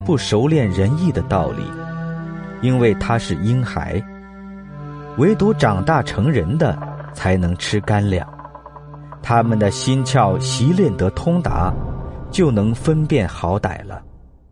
不熟练仁义的道理，因为他是婴孩。唯独长大成人的才能吃干粮，他们的心窍习练得通达，就能分辨好歹了。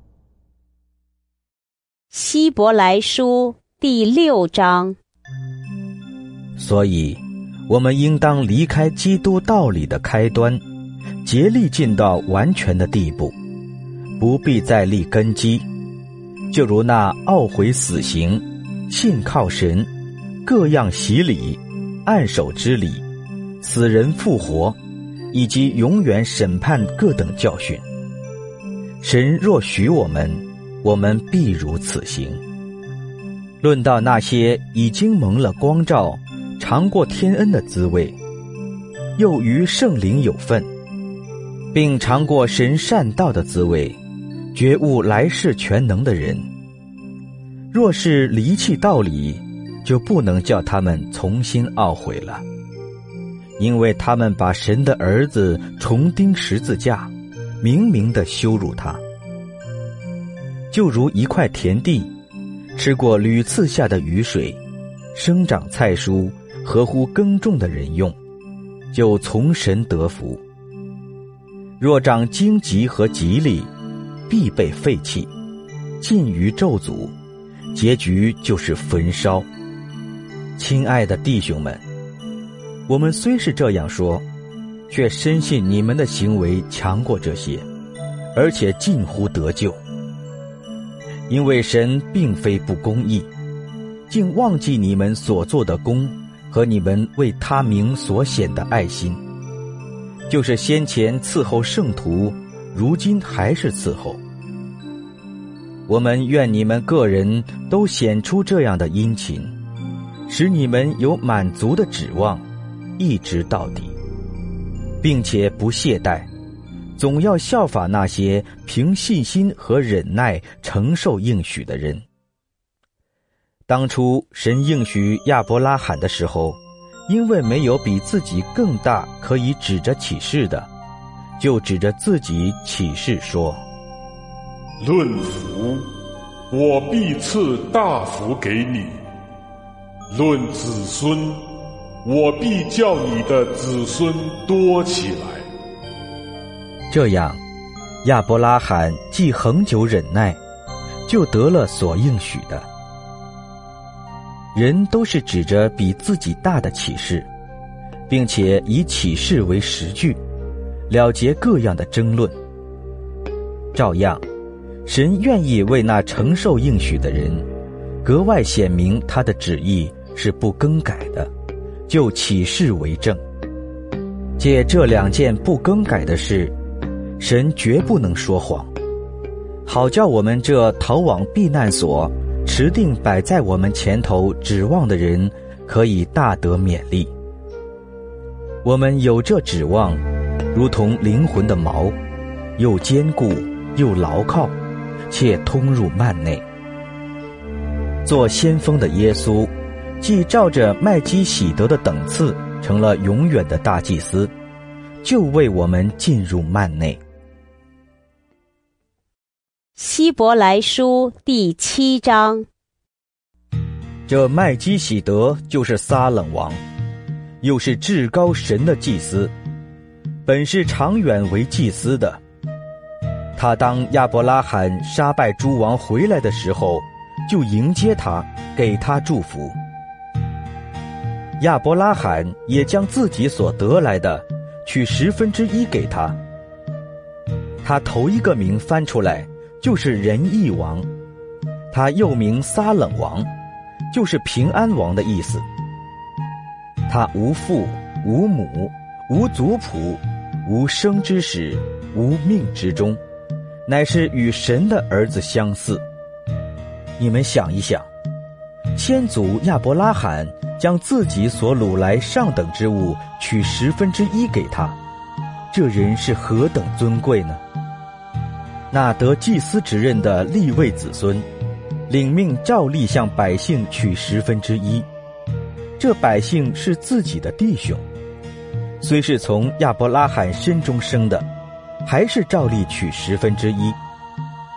希伯来书第6章。 所以我们应当离开基督道理的开端，竭力进到完全的地步，不必再立根基。就如那懊悔死刑、信靠神、各样洗礼、按手之礼、死人复活，以及永远审判各等教训。神若许我们，我们必如此行。论到那些已经蒙了光照、尝过天恩的滋味，又与圣灵有份，并尝过神善道的滋味，觉悟来世全能的人，若是离弃道理，就不能叫他们重新懊悔了，因为他们把神的儿子重钉十字架，明明地羞辱他。就如一块田地，吃过屡次下的雨水，生长菜蔬，合乎耕种的人用，就从神得福。若长荆棘和蒺藜，必被废弃，尽于咒诅，结局就是焚烧。亲爱的弟兄们，我们虽是这样说，却深信你们的行为强过这些，而且近乎得救。因为神并非不公义，竟忘记你们所做的功和你们为他名所显的爱心，就是先前伺候圣徒，如今还是伺候。我们愿你们个人都显出这样的殷勤，使你们有满足的指望，一直到底，并且不懈怠，总要效法那些凭信心和忍耐承受应许的人。当初神应许亚伯拉罕的时候，因为没有比自己更大可以指着起誓的，就指着自己起誓说： 论福，我必赐大福给你；论子孙，我必叫你的子孙多起来。 这样，亚伯拉罕既恒久忍耐，就得了所应许的。人都是指着比自己大的启示，并且以启示为实据，了结各样的争论。照样，神愿意为那承受应许的人，格外显明他的旨意是不更改的，就启示为证。借这2件不更改的事，神绝不能说谎，好叫我们这逃往避难所、持定摆在我们前头指望的人，可以大得勉励。我们有这指望，如同灵魂的锚，又坚固又牢靠，且通入幔内。做先锋的耶稣，既照着麦基洗德的等次成了永远的大祭司，就为我们进入幔内。 希伯来书第7章。 这麦基洗德就是撒冷王，又是至高神的祭司，本是长远为祭司的。他当亚伯拉罕杀败诸王回来的时候，就迎接他，给他祝福。亚伯拉罕也将自己所得来的取1/10给他。他头一个名翻出来就是仁义王，他又名撒冷王，就是平安王的意思。他无父无母无族谱，无生之始，无命之终，乃是与神的儿子相似。你们想一想，先祖亚伯拉罕将自己所掳来上等之物取1/10给他，这人是何等尊贵呢？那得祭司职任的利未子孙，领命照例向百姓取1/10，这百姓是自己的弟兄，虽是从亚伯拉罕身中生的，还是照例取1/10。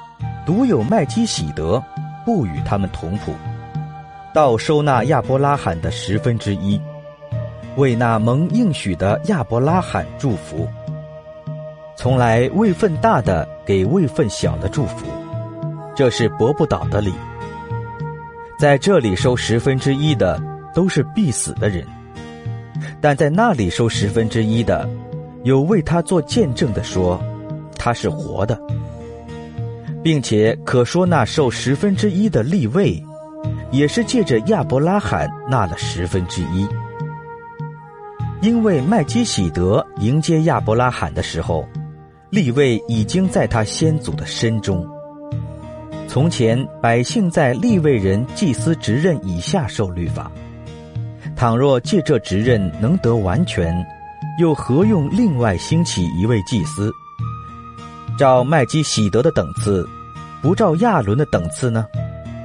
独有麦基洗德不与他们同谱，倒收纳亚伯拉罕的1/10，为那蒙应许的亚伯拉罕祝福。从来位分大的给位分小的祝福，这是驳不倒的理。在这里收1/10的都是必死的人，但在那里收1/10的，有为他做见证的说他是活的，并且可说那受1/10的利未，也是借着亚伯拉罕纳了1/10。因为麦基洗德迎接亚伯拉罕的时候，利未已经在他先祖的身中。从前百姓在利未人祭司职任以下受律法，倘若借这职任能得完全，又何用另外兴起一位祭司，照麦基洗德的等次，不照亚伦的等次呢？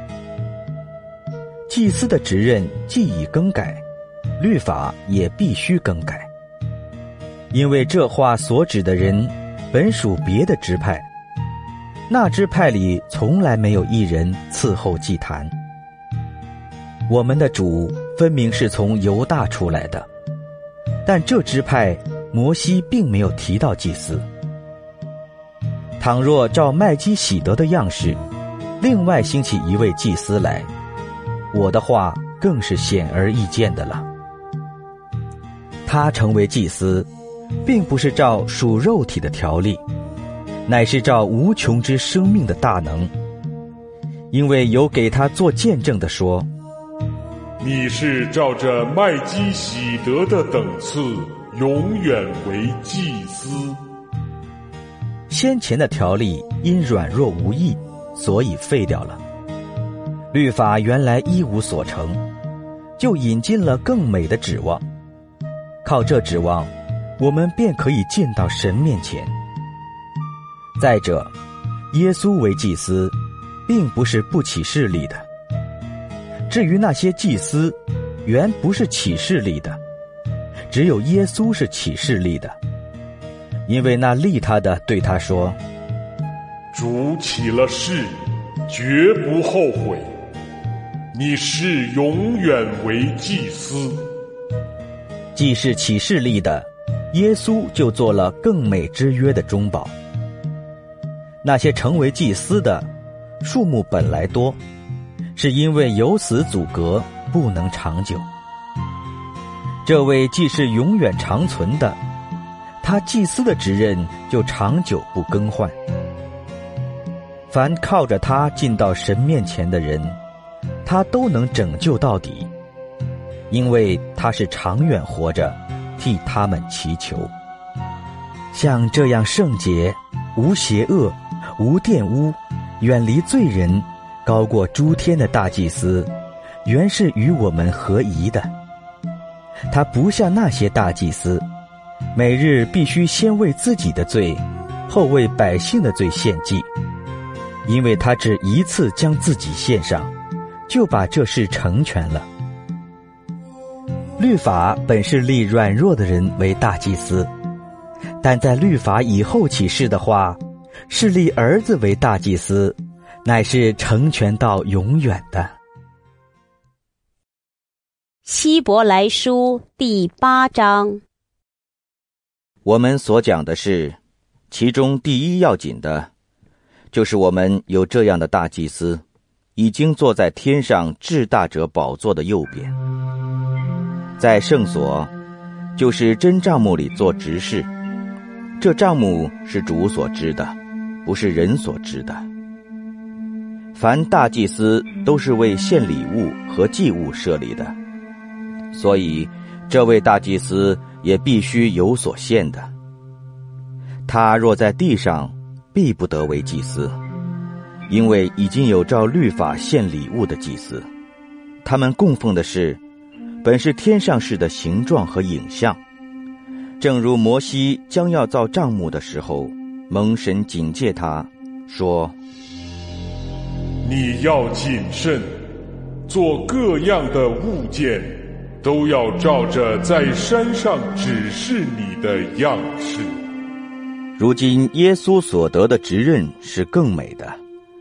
祭司的职任既已更改，律法也必须更改。因为这话所指的人本属别的支派，那支派里从来没有一人伺候祭坛。我们的主分明是从犹大出来的，但这支派摩西并没有提到祭司。倘若照麦基洗德的样式，另外兴起一位祭司来，我的话更是显而易见的了。他成为祭司，并不是照属肉体的条例，乃是照无穷之生命的大能。因为有给他做见证的说， 你是照着麦基洗德的等次，永远为祭司。 先前的条例因软弱无益，所以废掉了。律法原来一无所成，就引进了更美的指望。靠这指望，我们便可以进到神面前。再者，耶稣为祭司，并不是不起势力的。至于那些祭司，原不是起势力的，只有耶稣是起势力的。因为那立他的对他说， 主起了誓，绝不后悔，你是永远为祭司。 既是起势力的，耶稣就做了更美之约的中保。那些成为祭司的数目本来多，是因为有死阻隔，不能长久。这位既是永远长存的，他祭司的职任就长久不更换。凡靠着他进到神面前的人，他都能拯救到底，因为他是长远活着，替他们祈求。像这样圣洁、无邪恶、无玷污、远离罪人、高过诸天的大祭司，原是与我们合宜的。他不像那些大祭司，每日必须先为自己的罪，后为百姓的罪献祭，因为他只一次将自己献上，就把这事成全了。律法本是立软弱的人为大祭司，但在律法以后启示的话，是立儿子为大祭司，乃是成全到永远的。 希伯来书第8章。 我们所讲的是，其中第一要紧的，就是我们有这样的大祭司，已经坐在天上至大者宝座的右边，在圣所，就是真帐幕里做执事。这帐幕是主所知的，不是人所知的。凡大祭司都是为献礼物和祭物设立的，所以这位大祭司也必须有所献的。他若在地上，必不得为祭司，因为已经有照律法献礼物的祭司，他们供奉的是本是天上事的形状和影像。正如摩西将要造帐幕的时候，蒙神警戒他说， 你要谨慎，做各样的物件，都要照着在山上指示你的样式。 如今耶稣所得的职任是更美的，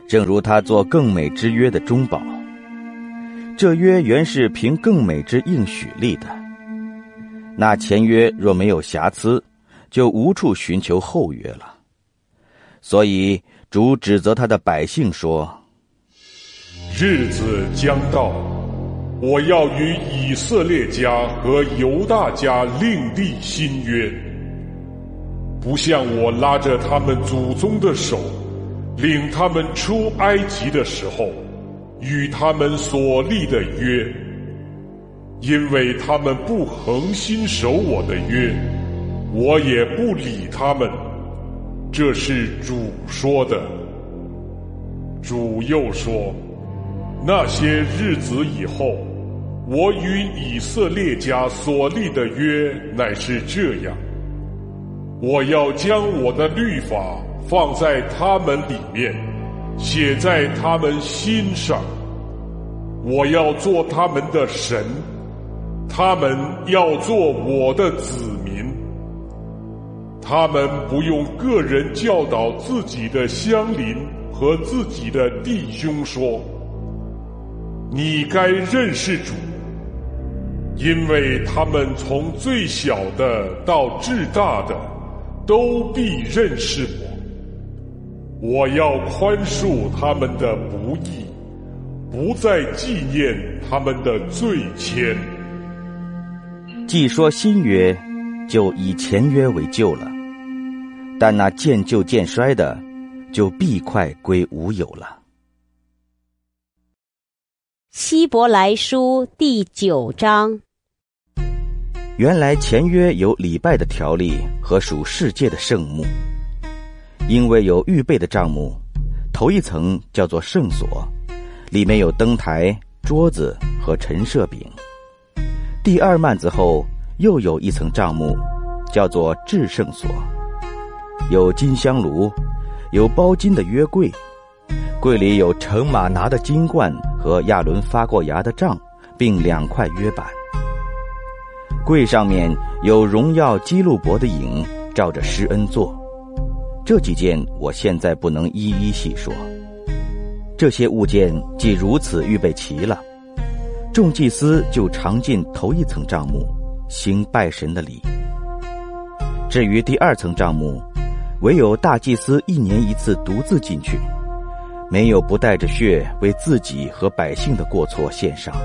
正如他做更美之约的中保。这约原是凭更美之应许立的，那前约若没有瑕疵，就无处寻求后约了。所以主指责他的百姓说： 日子将到，我要与以色列家和犹大家另立新约，不像我拉着他们祖宗的手，领他们出埃及的时候与他们所立的约，因为他们不恒心守我的约，我也不理他们。这是主说的。主又说，那些日子以后，我与以色列家所立的约乃是这样：我要将我的律法放在他们里面，写在他们心上。我要做他们的神，他们要做我的子民。他们不用个人教导自己的乡邻和自己的弟兄说，你该认识主，因为他们从最小的到至大的都必认识我。我要宽恕他们的不义，不再纪念他们的罪愆。 既说新约，就以前约为旧了，但那渐旧渐衰的，就必快归无有了。 希伯来书第9章。 原来前约有礼拜的条例和属世界的圣幕，因为有预备的帐幕，头一层叫做圣所，里面有灯台、桌子和陈设饼。第二幔子后又有一层帐幕，叫做至圣所，有金香炉，有包金的约柜，柜里有盛玛拿的金罐和亚伦发过芽的杖，并2块约板。柜上面有荣耀基路伯的影，照着施恩座。这几件我现在不能一一细说。这些物件既如此预备齐了，众祭司就常进头一层帐幕，行拜神的礼。至于第二层帐幕，唯有大祭司1年1次独自进去，没有不带着血为自己和百姓的过错献上。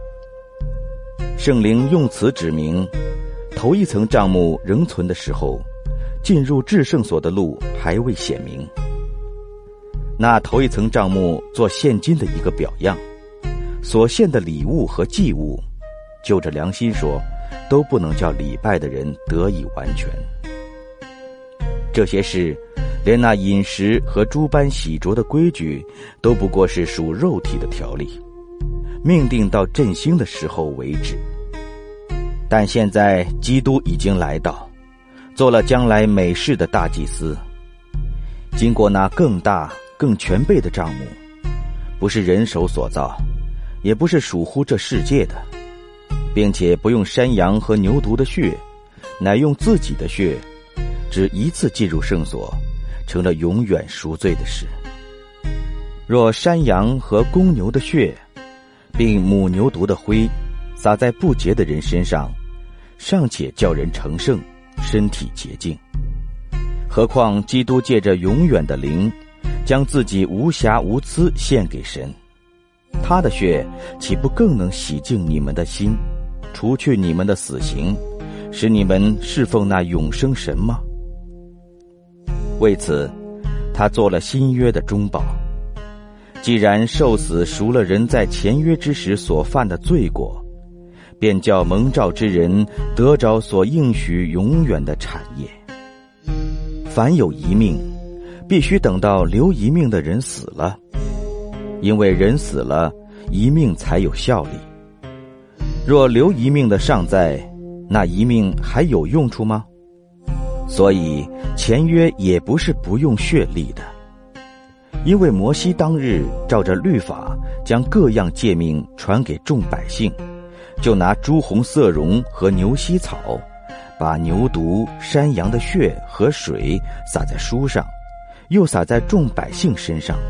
圣灵用此指明，头一层帐幕仍存的时候，进入至圣所的路还未显明。那头一层帐幕做现今的一个表样，所献的礼物和祭物，就着良心说，都不能叫礼拜的人得以完全。这些事，连那饮食和诸般洗濯的规矩，都不过是属肉体的条例，命定到振兴的时候为止。但现在基督已经来到，做了将来美事的大祭司，经过那更大更全备的帐幕，不是人手所造，也不是属乎这世界的，并且不用山羊和牛犊的血，乃用自己的血，只一次进入圣所，成了永远赎罪的事。若山羊和公牛的血，并母牛犊的灰，撒在不洁的人身上，尚且叫人成圣，身体洁净，何况基督借着永远的灵，将自己无瑕无疵献给神，他的血岂不更能洗净你们的心，除去你们的死刑，使你们侍奉那永生神吗？为此，他做了新约的中保。既然受死赎了人在前约之时所犯的罪过，便叫蒙召之人得着所应许永远的产业。凡有一命，必须等到留一命的人死了，因为人死了，一命才有效力。若留一命的尚在，那一命还有用处吗？所以前约也不是不用血立的，因为摩西当日照着律法将各样诫命传给众百姓，就拿朱红色绒和牛膝草，把牛犊、山羊的血和水洒在书上，又洒在众百姓身上，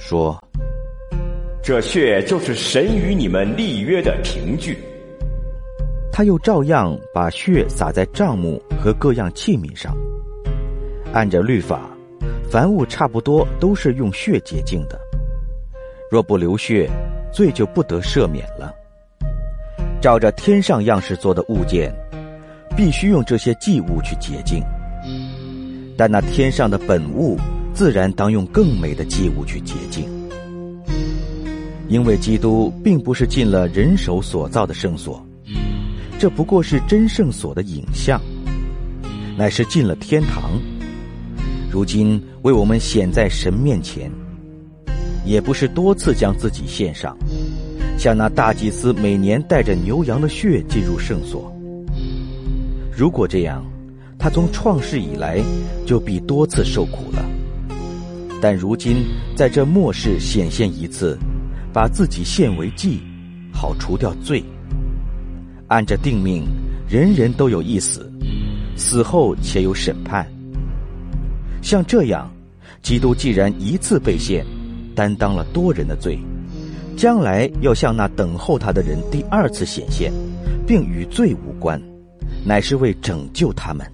说： 这血就是神与你们立约的凭据。 他又照样把血洒在帐幕和各样器皿上。按着律法，凡物差不多都是用血洁净的，若不流血，罪就不得赦免了。照着天上样式做的物件，必须用这些祭物去洁净，但那天上的本物自然当用更美的祭物去洁净。因为基督并不是进了人手所造的圣所，这不过是真圣所的影像，乃是进了天堂，如今为我们显在神面前，也不是多次将自己献上，像那大祭司每年带着牛羊的血进入圣所。如果这样，他从创世以来就必多次受苦了。但如今在这末世显现一次，把自己献为祭，好除掉罪。按着定命，人人都有一死，死后且有审判。像这样，基督既然一次被献，担当了多人的罪，将来要向那等候他的人第二次显现，并与罪无关，乃是为拯救他们。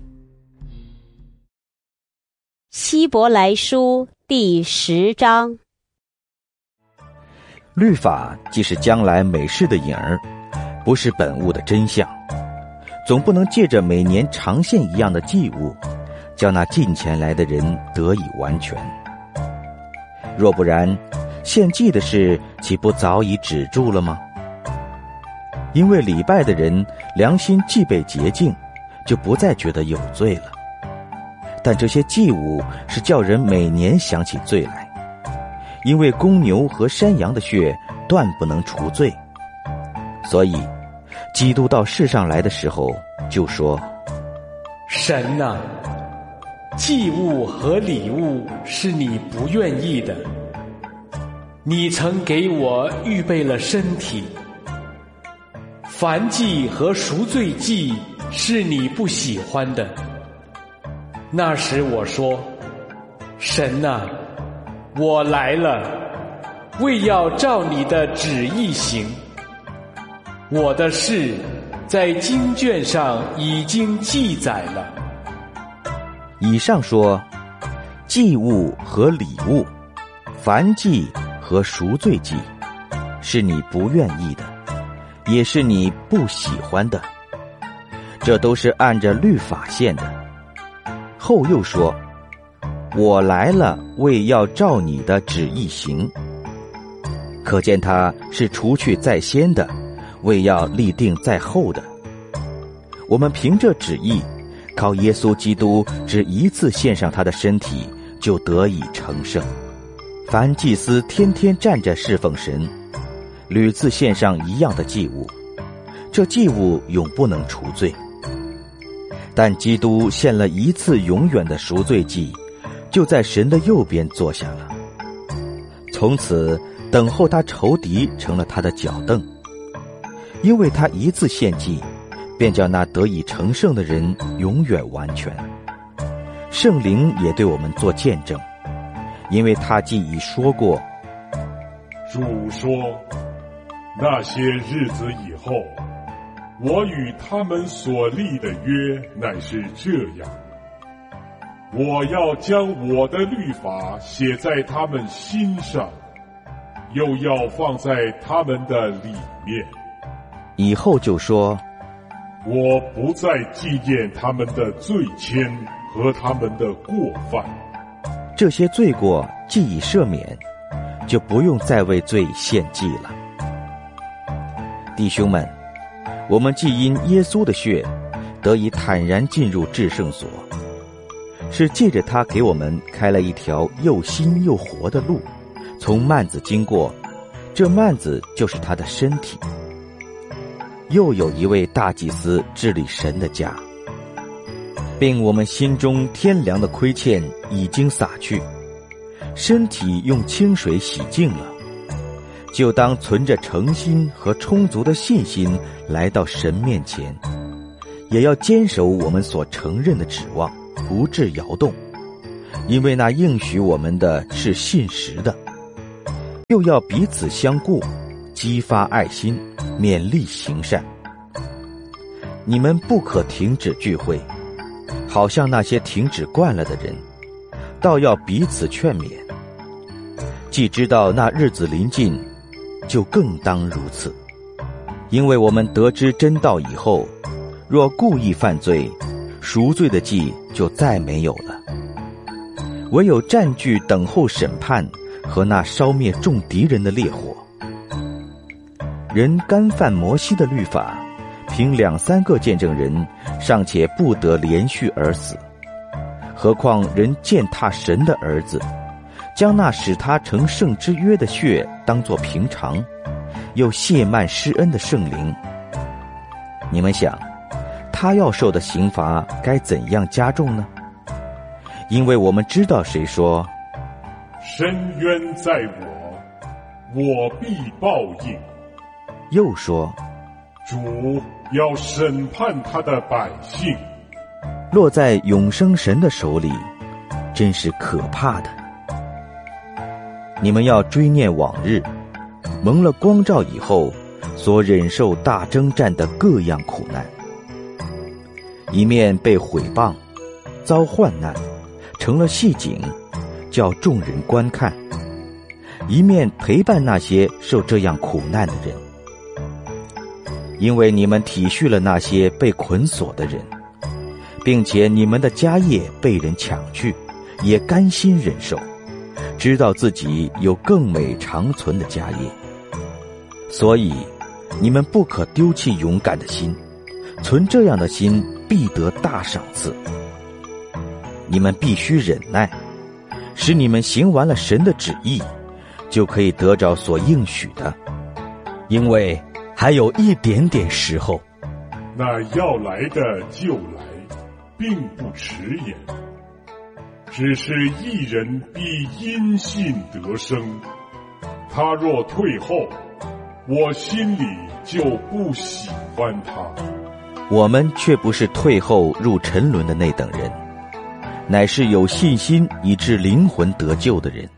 希伯来书第10章。 律法既是将来美事的影儿，不是本物的真相，总不能借着每年常献一样的祭物，叫那近前来的人得以完全。若不然，献祭的事岂不早已止住了吗？因为礼拜的人良心既被洁净，就不再觉得有罪了。但这些祭物是叫人每年想起罪来，因为公牛和山羊的血断不能除罪。所以基督到世上来的时候就说： 神啊，祭物和礼物是你不愿意的，你曾给我预备了身体。燔祭和赎罪祭是你不喜欢的。那时我说：神啊，我来了，为要照你的旨意行。我的事在经卷上已经记载了。 以上说，祭物和礼物，燔祭和赎罪祭，是你不愿意的，也是你不喜欢的，这都是按着律法献的。后又说：我来了，为要照你的旨意行。可见他是除去在先的，为要立定在后的。我们凭着旨意，靠耶稣基督只一次献上他的身体，就得以成圣。凡祭司天天站着侍奉神，屡次献上一样的祭物，这祭物永不能除罪。但基督献了一次永远的赎罪祭，就在神的右边坐下了。从此等候他仇敌成了他的脚凳，因为他一次献祭，便叫那得以成圣的人永远完全。圣灵也对我们做见证，因为他既已说过： 主说，那些日子以后，我与他们所立的约乃是这样，我要将我的律法写在他们心上，又要放在他们的里面。 以后就说： 我不再纪念他们的罪愆和他们的过犯。 这些罪过既已赦免，就不用再为罪献祭了。弟兄们，我们既因耶稣的血得以坦然进入至圣所，是借着他给我们开了一条又新又活的路，从幔子经过，这幔子就是他的身体。又有一位大祭司治理神的家，并我们心中天良的亏欠已经洒去，身体用清水洗净了，就当存着诚心和充足的信心来到神面前，也要坚守我们所承认的指望，不致摇动，因为那应许我们的是信实的。 又要彼此相顾，激发爱心，勉励行善。你们不可停止聚会，好像那些停止惯了的人，倒要彼此劝勉。既知道那日子临近，就更当如此。因为我们得知真道以后，若故意犯罪，赎罪的祭就再没有了，唯有占据等候审判和那烧灭众敌人的烈火。人干犯摩西的律法，凭2-3个见证人尚且不得连续而死，何况人践踏神的儿子，将那使他成圣之约的血当作平常，又亵慢施恩的圣灵。你们想，他要受的刑罚该怎样加重呢？因为我们知道谁说， 深渊在我必报应。 又说， 主要审判他的百姓。 落在永生神的手里，真是可怕的。你们要追念往日，蒙了光照以后所忍受大征战的各样苦难，一面被毁谤，遭患难，成了戏景，叫众人观看；一面陪伴那些受这样苦难的人。因为你们体恤了那些被捆锁的人，并且你们的家业被人抢去，也甘心忍受，知道自己有更美长存的家业。所以你们不可丢弃勇敢的心，存这样的心必得大赏赐。你们必须忍耐，使你们行完了神的旨意，就可以得着所应许的。因为还有一点点时候， 那要来的就来，并不迟延。只是一人必因信得生，他若退后，我心里就不喜欢他。 我们却不是退后入沉沦的那等人，乃是有信心以致灵魂得救的人。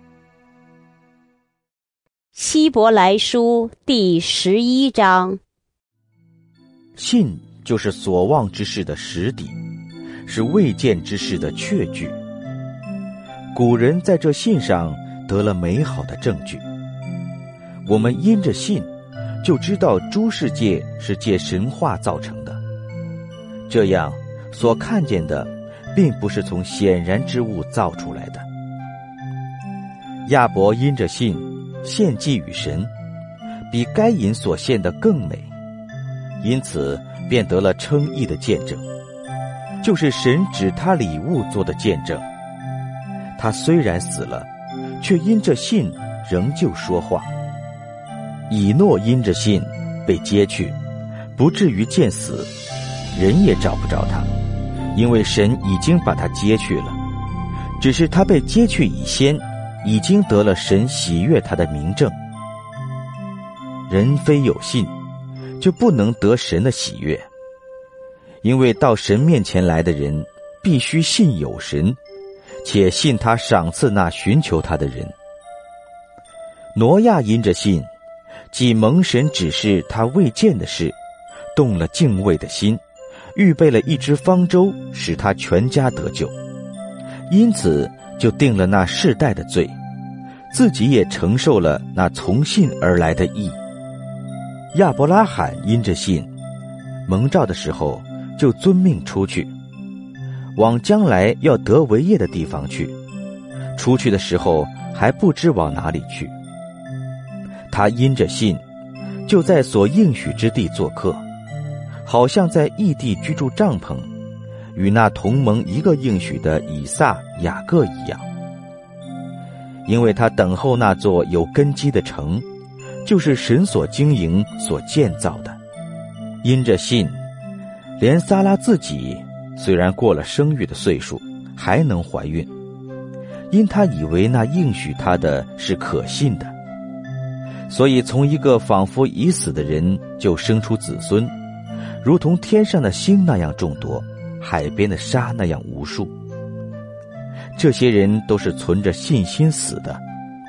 希伯来书第11章。 信就是所望之事的实底，是未见之事的确据。古人在这信上得了美好的证据。我们因着信，就知道诸世界是借神话造成的。这样，所看见的，并不是从显然之物造出来的。亚伯因着信，献祭与神，比该隐所献的更美，因此便得了称义的见证，就是神指他礼物做的见证。他虽然死了，却因着信仍旧说话。以诺因着信被接去，不至于见死，人也找不着他，因为神已经把他接去了。只是他被接去以先，已经得了神喜悦他的明证。人非有信，就不能得神的喜悦，因为到神面前来的人，必须信有神，且信他赏赐那寻求他的人。挪亚因着信，既蒙神指示他未见的事，动了敬畏的心，预备了一只方舟，使他全家得救，因此就定了那世代的罪，自己也承受了那从信而来的义。亚伯拉罕因着信，蒙召的时候就遵命出去，往将来要得为业的地方去。出去的时候还不知往哪里去。他因着信，就在所应许之地做客，好像在异地居住帐篷，与那同蒙一个应许的以撒、雅各一样。因为他等候那座有根基的城，就是神所经营、所建造的。因着信，连撒拉自己虽然过了生育的岁数，还能怀孕，因他以为那应许他的是可信的，所以从一个仿佛已死的人就生出子孙，如同天上的星那样众多，海边的沙那样无数。这些人都是存着信心死的，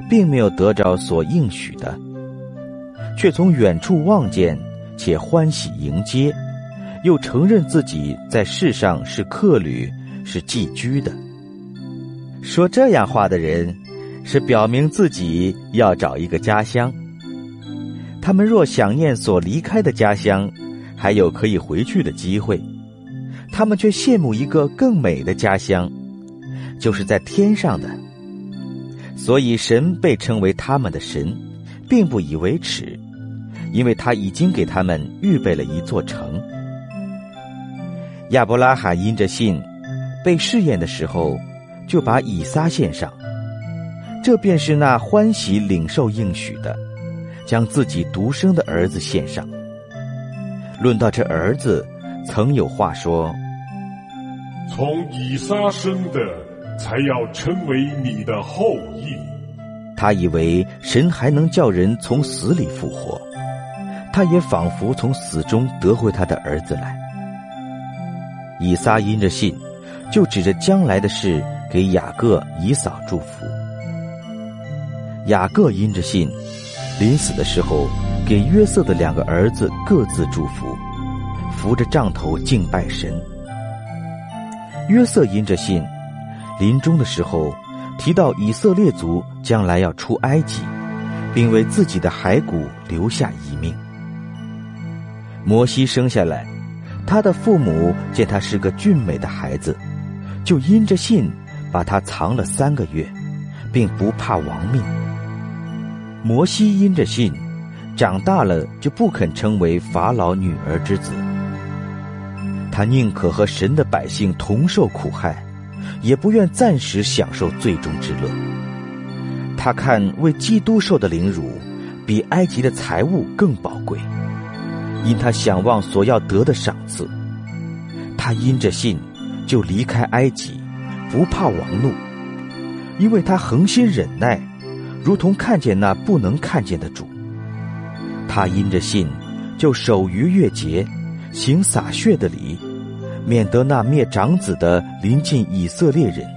并没有得着所应许的，却从远处望见，且欢喜迎接，又承认自己在世上是客旅，是寄居的。说这样话的人，是表明自己要找一个家乡。他们若想念所离开的家乡，还有可以回去的机会，他们却羡慕一个更美的家乡，就是在天上的。所以神被称为他们的神，并不以为耻，因为他已经给他们预备了一座城。亚伯拉罕因着信，被试验的时候，就把以撒献上，这便是那欢喜领受应许的，将自己独生的儿子献上。论到这儿子，曾有话说： 从以撒生的，才要成为你的后裔。 他以为神还能叫人从死里复活，他也仿佛从死中得回他的儿子来。以撒因着信，就指着将来的事给雅各、以扫祝福。雅各因着信，临死的时候给约瑟的2个儿子各自祝福，扶着杖头敬拜神。约瑟因着信，临终的时候提到以色列族将来要出埃及，并为自己的骸骨留下遗命。摩西生下来，他的父母见他是个俊美的孩子，就因着信把他藏了3个月，并不怕亡命。摩西因着信，长大了就不肯称为法老女儿之子，他宁可和神的百姓同受苦害，也不愿暂时享受最终之乐。他看为基督受的凌辱，比埃及的财物更宝贵，因他想望所要得的赏赐。他因着信，就离开埃及，不怕王怒，因为他恒心忍耐，如同看见那不能看见的主。他因着信，就守逾越节，行洒血的礼，免得那灭长子的临近以色列人。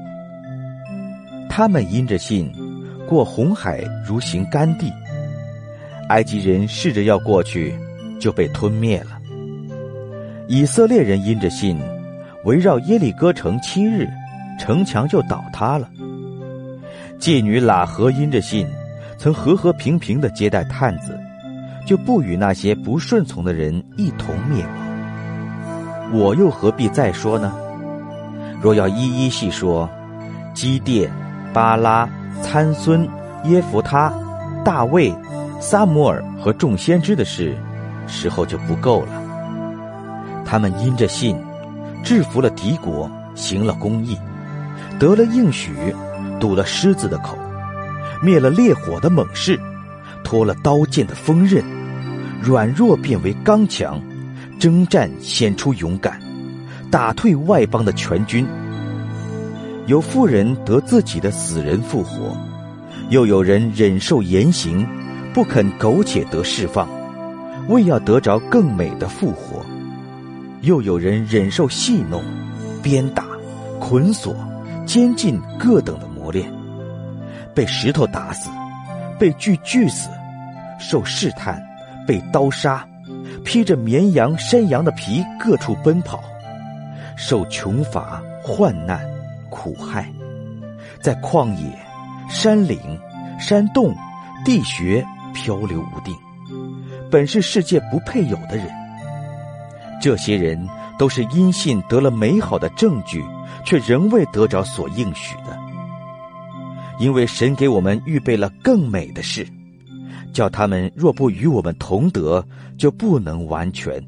他们因着信，过红海如行干地，埃及人试着要过去，就被吞灭了。以色列人因着信，围绕耶利哥城7日，城墙就倒塌了。妓女喇合因着信，曾和和平平地接待探子，就不与那些不顺从的人一同灭亡。我又何必再说呢？若要一一细说，基甸、巴拉、参孙、耶弗他、大卫、撒母耳和众先知的事，时候就不够了。他们因着信，制服了敌国，行了公义，得了应许，堵了狮子的口，灭了烈火的猛士，脱了刀剑的锋刃，软弱变为刚强，征战显出勇敢，打退外邦的全军。有妇人得自己的死人复活，又有人忍受严刑，不肯苟且得释放，为要得着更美的复活。又有人忍受戏弄、鞭打、捆锁、监禁各等的磨练，被石头打死，被锯死，受试探，被刀杀，披着绵羊、山羊的皮各处奔跑，受穷乏、患难、苦害，在旷野、山岭、山洞、地穴漂流无定，本是世界不配有的人。这些人都是因信得了美好的证据，却仍未得着所应许的。因为神给我们预备了更美的事，叫他们若不与我们同得，就不能完全。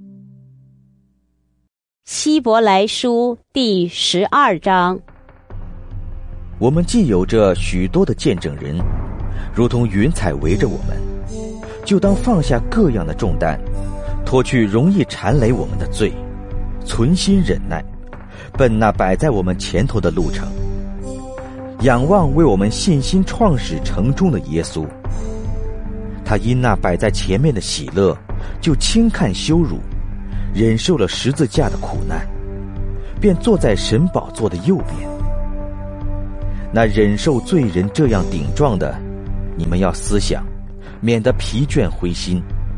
希伯来书第12章。 我们既有着许多的见证人，如同云彩围着我们，就当放下各样的重担，脱去容易缠累我们的罪，存心忍耐，奔那摆在我们前头的路程，仰望为我们信心创始成终的耶稣。他因那摆在前面的喜乐，就轻看羞辱，忍受了十字架的苦难，便坐在神宝座的右边。 那忍受罪人这样顶撞的，你们要思想，免得疲倦灰心。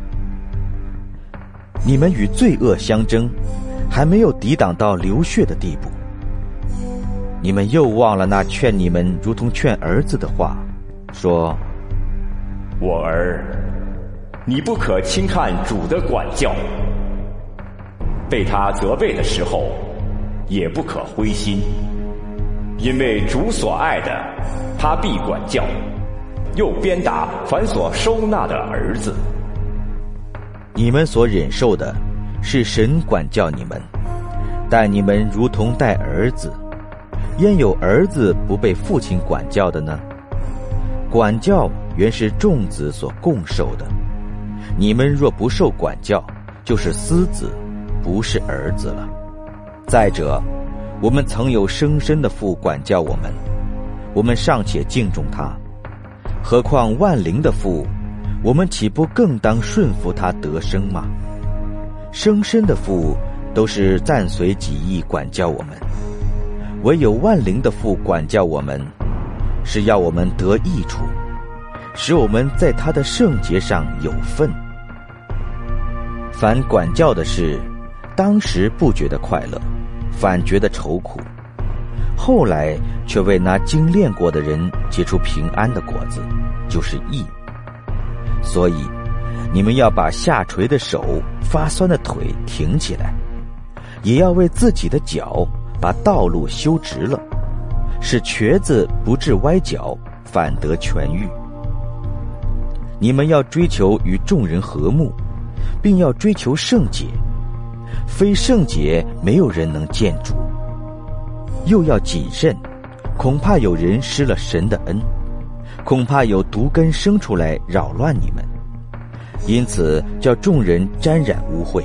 你们与罪恶相争，还没有抵挡到流血的地步。你们又忘了那劝你们如同劝儿子的话，说： 我儿，你不可轻看主的管教，被他责备的时候，也不可灰心，因为主所爱的，他必管教，又鞭打凡所收纳的儿子。 你们所忍受的，是神管教你们，待你们如同待儿子。焉有儿子不被父亲管教的呢？管教原是众子所共受的。你们若不受管教，就是私子，不是儿子了。再者，我们曾有生身的父管教我们，我们尚且敬重他，何况万灵的父，我们岂不更当顺服他得生吗？生身的父都是暂随己意管教我们，唯有万灵的父管教我们，是要我们得益处，使我们在他的圣洁上有份。凡管教的事，当时不觉得快乐，反觉得愁苦，后来却为那精炼过的人结出平安的果子，就是义。所以你们要把下垂的手、发酸的腿挺起来，也要为自己的脚把道路修直了，使瘸子不致歪脚，反得痊愈。你们要追求与众人和睦，并要追求圣洁，非圣洁没有人能见主。又要谨慎，恐怕有人失了神的恩，恐怕有毒根生出来扰乱你们，因此叫众人沾染污秽。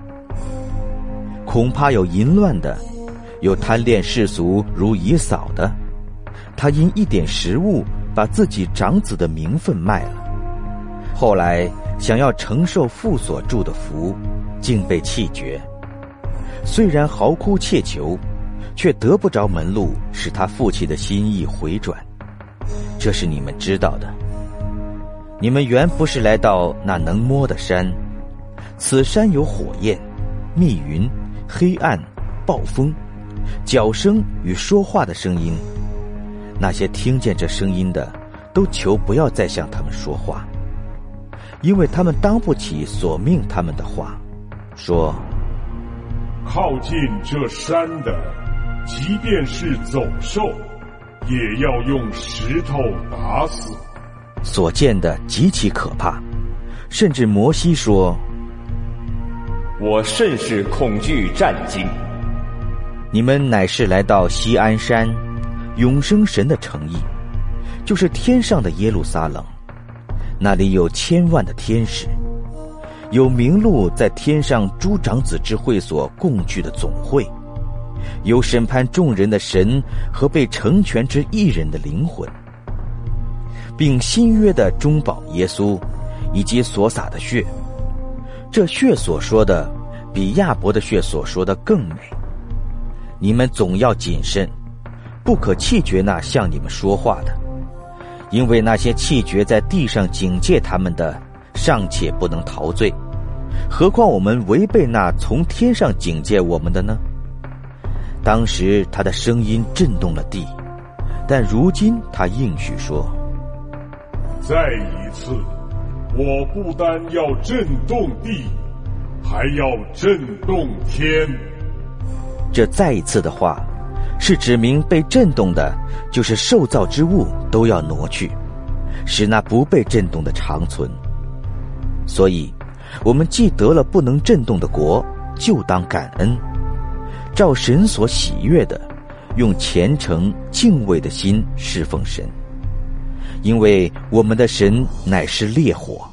恐怕有淫乱的，有贪恋世俗如以扫的，他因一点食物把自己长子的名分卖了，后来想要承受父所祝的福，竟被弃绝。虽然嚎哭切求，却得不着门路，使他父亲的心意回转。这是你们知道的。你们原不是来到那能摸的山，此山有火焰、密云、黑暗、暴风、脚声与说话的声音。那些听见这声音的，都求不要再向他们说话，因为他们当不起所命他们的话，说： 靠近这山的，即便是走兽，也要用石头打死。 所见的极其可怕，甚至摩西说： 我甚是恐惧战惊。 你们乃是来到锡安山，永生神的城邑，就是天上的耶路撒冷，那里有千万的天使，有名录在天上诸长子之会所共聚的总会，有审判众人的神和被成全之义人的灵魂，并新约的中保耶稣，以及所洒的血。这血所说的，比亚伯的血所说的更美。你们总要谨慎，不可弃绝那向你们说话的，因为那些弃绝在地上警戒他们的，尚且不能逃罪，何况我们违背那从天上警戒我们的呢？当时他的声音震动了地，但如今他应许说： 再一次，我不单要震动地，还要震动天。 这再一次的话，是指明被震动的，就是受造之物都要挪去，使那不被震动的长存。所以我们既得了不能震动的国，就当感恩，照神所喜悦的，用虔诚敬畏的心侍奉神，因为我们的神乃是烈火。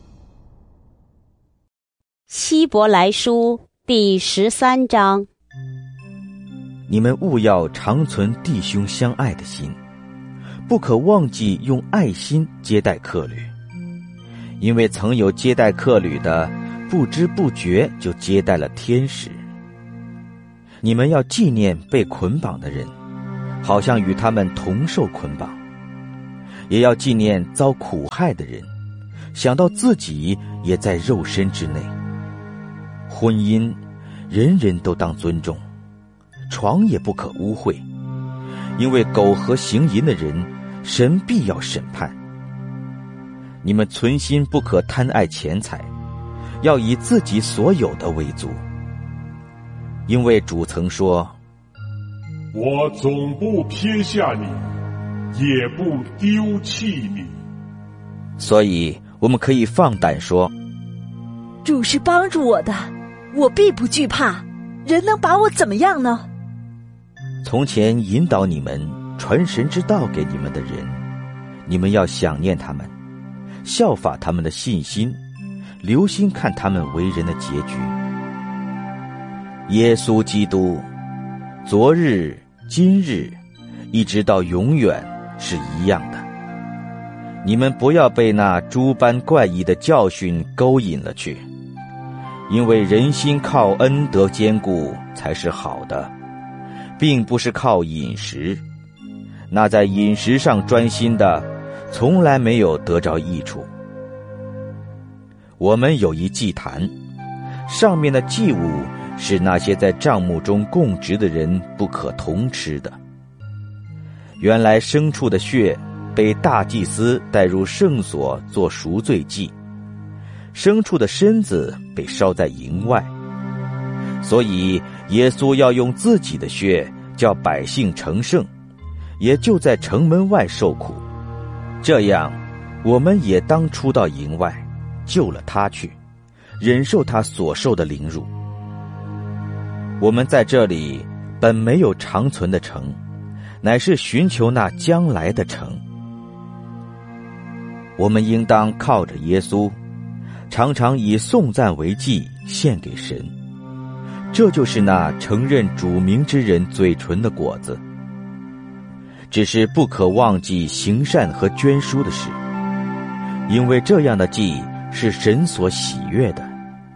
希伯来书第13章。 你们务要常存弟兄相爱的心，不可忘记用爱心接待客旅，因为曾有接待客旅的，不知不觉就接待了天使。你们要纪念被捆绑的人， 好像与他们同受捆绑；也要纪念遭苦害的人，想到自己也在肉身之内。婚姻，人人都当尊重，床也不可污秽，因为苟合行淫的人，神必要审判。你们存心不可贪爱钱财，要以自己所有的为足。因为主曾说， 我总不撇下你，也不丢弃你。 所以我们可以放胆说， 主是帮助我的，我必不惧怕，人能把我怎么样呢？ 从前引导你们传神之道给你们的人，你们要想念他们，效法他们的信心，留心看他们为人的结局。耶稣基督昨日今日一直到永远是一样的。你们不要被那诸般怪异的教训勾引了去，因为人心靠恩得坚固才是好的，并不是靠饮食。那在饮食上专心的，从来没有得着益处。我们有一祭坛，上面的祭物是那些在帐幕中供职的人不可同吃的。原来牲畜的血被大祭司带入圣所做赎罪祭，牲畜的身子被烧在营外，所以耶稣要用自己的血叫百姓成圣，也就在城门外受苦。这样我们也当出到营外，救了他去，忍受他所受的凌辱。我们在这里本没有长存的城，乃是寻求那将来的城。我们应当靠着耶稣，常常以颂赞为祭献给神，这就是那承认主名之人嘴唇的果子。只是不可忘记行善和捐书的事，因为这样的祭是神所喜悦的。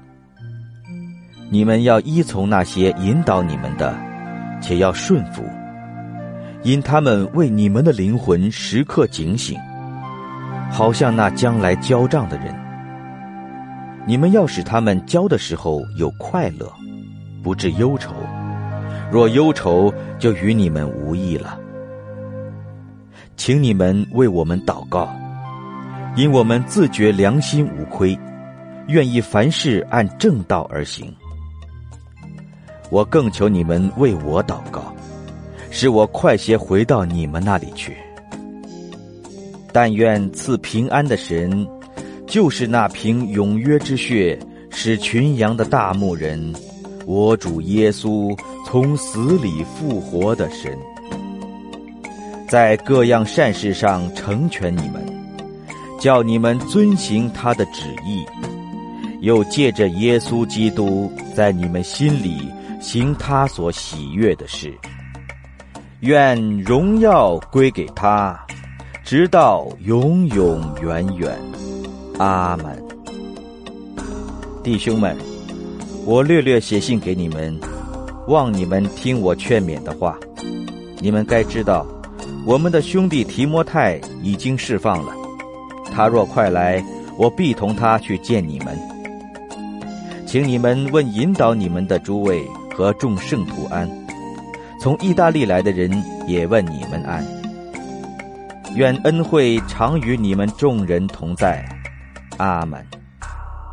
你们要依从那些引导你们的，且要顺服，因他们为你们的灵魂时刻警醒，好像那将来交账的人。你们要使他们交的时候有快乐，不致忧愁，若忧愁，就与你们无益了。请你们为我们祷告，因我们自觉良心无亏，愿意凡事按正道而行。我更求你们为我祷告，使我快些回到你们那里去。但愿赐平安的神，就是那凭永约之血使群羊的大牧人，我主耶稣从死里复活的神，在各样善事上成全你们，叫你们遵行他的旨意，又借着耶稣基督在你们心里行他所喜悦的事。愿荣耀归给他，直到永永远远。阿们。弟兄们，我略略写信给你们，望你们听我劝勉的话。你们该知道，我们的兄弟提摩太已经释放了，他若快来，我必同他去见你们。请你们问引导你们的诸位和众圣徒安，从意大利来的人也问你们安。愿恩惠常与你们众人同在。阿们。